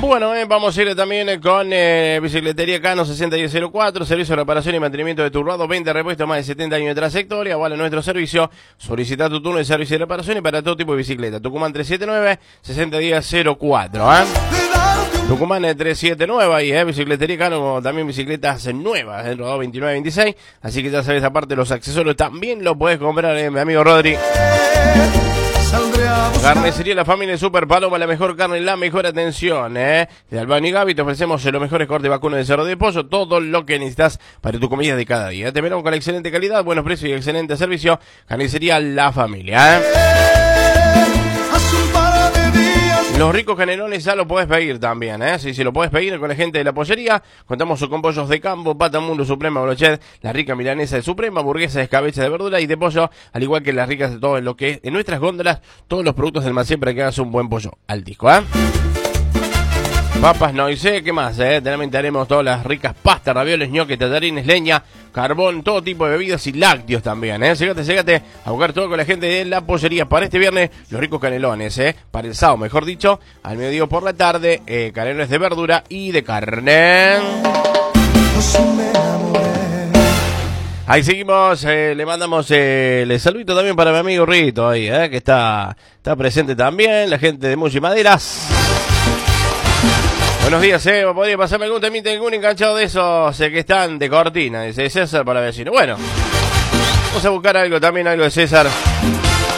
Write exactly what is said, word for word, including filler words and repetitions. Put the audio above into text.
Bueno, eh, vamos a ir también con eh, Bicicletería Cano sesenta diez cero cuatro, servicio de reparación y mantenimiento de turbado, veinte repuestos, más de setenta años de trayectoria. Vale nuestro servicio. Solicita tu turno de servicio y reparación y para todo tipo de bicicleta. Tucumán trescientos setenta y nueve, sesenta diez cero cuatro. ¿eh? Tucumán trescientos setenta y nueve ahí, ¿eh? Bicicletería Cano, también bicicletas nuevas, el rodado veintinueve veintiséis. Así que ya sabes, aparte los accesorios también lo puedes comprar, eh, mi amigo Rodri. Carnicería La Familia Super Paloma, la mejor carne y la mejor atención, ¿eh? De Albano y Gaby te ofrecemos los mejores cortes vacunos de cerdo de pollo, todo lo que necesitas para tu comida de cada día. Te veremos con excelente calidad, buenos precios y excelente servicio. Carnicería La Familia, ¿eh? Los ricos canelones ya lo puedes pedir también, ¿eh? Si, si lo puedes pedir con la gente de la pollería, contamos con pollos de campo, pata mundo, suprema, brochet, la rica milanesa de suprema, hamburguesa de escabeche de verdura y de pollo, al igual que las ricas de todo lo que es en nuestras góndolas, todos los productos del almacén para que hagas un buen pollo al disco, ¿eh? Papas no y sé, ¿qué más? Eh? También tenemos todas las ricas pastas, ravioles, ñoques, tallarines, leña, carbón, todo tipo de bebidas y lácteos también, ¿eh? Llegate, llegate a buscar todo con la gente de la pollería para este viernes, los ricos canelones, ¿eh? Para el sábado, mejor dicho, al mediodía por la tarde, eh, canelones de verdura y de carne. Ahí seguimos, eh, le mandamos eh, el saludito también para mi amigo Rito ahí, eh, que está, está presente también, la gente de Muchi Maderas. Buenos días, eh. ¿Podría pasarme algún temita, algún enganchado de esos eh, que están de cortina? Dice César para vecino. Bueno, vamos a buscar algo también, algo de César.